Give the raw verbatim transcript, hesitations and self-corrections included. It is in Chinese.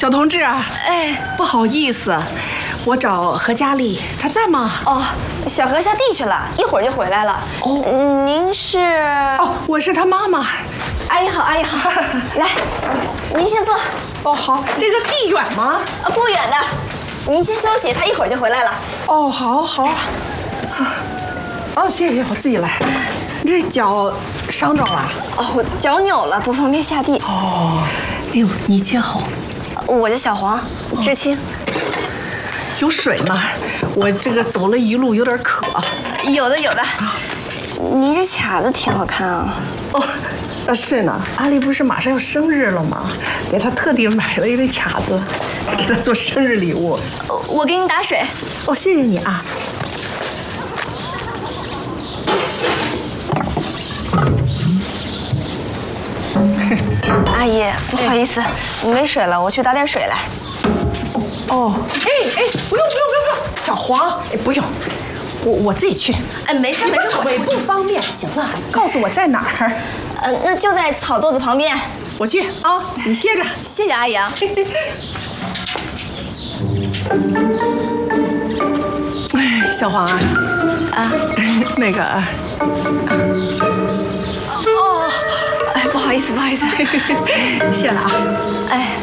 小同志啊， 哎， 不好意思，我找何佳丽，她在吗？ 哦，小何下地去了，一会儿就回来了。 哦， 嗯，您是？ 哦，我是她妈妈。 阿姨好，阿姨好，来，您先坐。 哦，好，这个地远吗？ 啊，不远的，您先休息，他一会儿就回来了。 哦，好，好。哦，谢谢，我自己来。你这脚伤着了？ 哦，脚扭了，不方便下地。 哦，哎呦，你叫？ 我叫小黄，知青。 有水吗？我这个走了一路有点渴。 有的，有的。你这卡子挺好看啊。 哦，啊是呢，阿丽不是马上要生日了吗？给她特地买了一对卡子，给她做生日礼物。 我给你打水。 哦，谢谢你啊。 阿姨，不好意思，没水了，我去打点水来。 哦，哎哎，不用不用不用不用，小黄，哎不用，我我自己去。 哎，没事没事， 腿不方便。行了，告诉我在哪儿。 呃，那就在草垛子旁边。 我去啊，你歇着。 谢谢阿姨啊。 哎，小黄啊， 啊， 那个， 哦，哎，不好意思不好意思， 谢了啊。 哎。